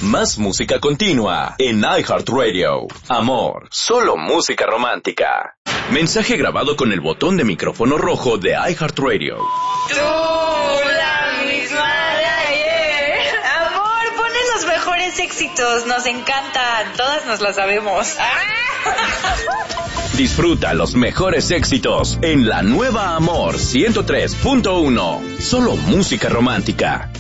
Más música continua en iHeartRadio. Amor, solo música romántica. Mensaje grabado con el botón de micrófono rojo de iHeartRadio. Tú, la misma de ayer. Amor, ponen los mejores éxitos. Nos encantan. Todas nos las sabemos. Disfruta los mejores éxitos en la nueva Amor 103.1. Solo música romántica.